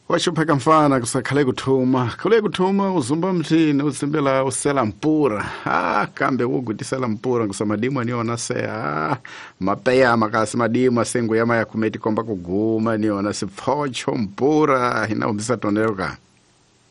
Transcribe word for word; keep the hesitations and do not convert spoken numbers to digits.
Washupheka mfana kusakhale kuthuma khule kuthuma uzumba mthini usimbela usela mpura ah kambe wogutisela mpura kusamadimo niona se ah mapeya makasi madimo sengu yama ya kumeti komba kuguma niona siphocho mpura hina ubisa toneroka